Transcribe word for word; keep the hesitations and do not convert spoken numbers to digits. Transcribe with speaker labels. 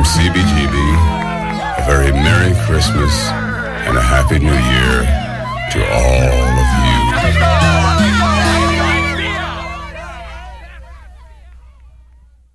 Speaker 1: C B G B, a very Merry Christmas and a Happy New Year to all